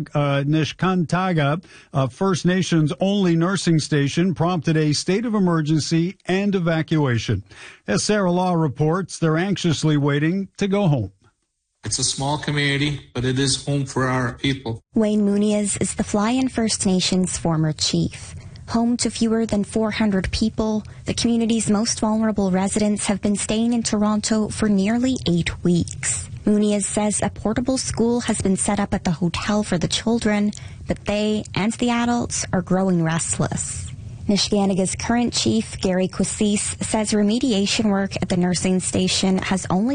Niskantaga, a First Nations only nursing station, prompted a state of emergency and evacuation. As Sarah Law reports, they're anxiously waiting to go home. It's a small community, but it is home for our people. Wayne Muniz is the Fly-In First Nations former chief. Home to fewer than 400 people, the community's most vulnerable residents have been staying in Toronto for nearly 8 weeks. Muniz says a portable school has been set up at the hotel for the children, but they and the adults are growing restless. Niskanaga's current chief, Gary Quasis, says remediation work at the nursing station has only